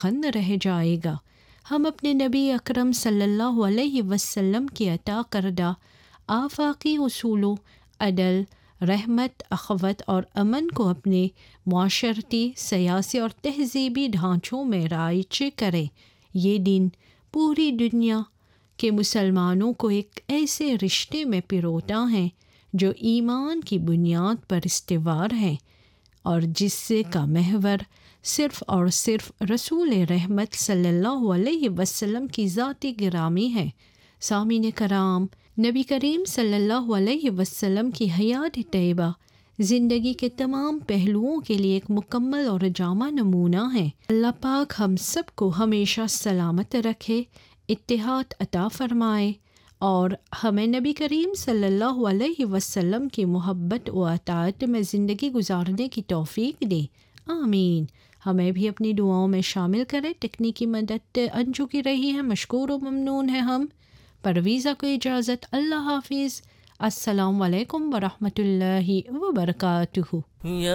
خند رہ جائے گا۔ ہم اپنے نبی اکرم صلی اللہ علیہ وسلم کی عطا کردہ آفاقی اصولوں عدل، رحمت، اخوت اور امن کو اپنے معاشرتی، سیاسی اور تہذیبی ڈھانچوں میں رائج کریں۔ یہ دن پوری دنیا کے مسلمانوں کو ایک ایسے رشتے میں پروتا ہے جو ایمان کی بنیاد پر استوار ہے اور جس سے کا محور صرف اور صرف رسول رحمت صلی اللہ علیہ وسلم کی ذات گرامی ہے۔ سامعین کرام، نبی کریم صلی اللہ علیہ وسلم کی حیات طیبہ زندگی کے تمام پہلوؤں کے لیے ایک مکمل اور جامع نمونہ ہے۔ اللہ پاک ہم سب کو ہمیشہ سلامت رکھے، اتحاد عطا فرمائے اور ہمیں نبی کریم صلی اللہ علیہ وسلم کی محبت و اطاعت میں زندگی گزارنے کی توفیق دے، آمین۔ ہمیں بھی اپنی دعاؤں میں شامل کریں۔ تکنیکی مدد انجو کی رہی ہے، مشکور و ممنون ہے ہم۔ پرویزہ کو اجازت، اللہ حافظ، السلام علیکم ورحمۃ اللہ وبرکاتہ۔